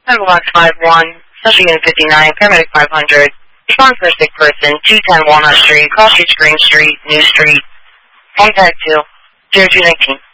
Box 51, Special Unit 59, Paramedic 500. Response for a sick person, 210 Walnut Street, Cross Street, Green Street, New Street. Contact 2, 0219.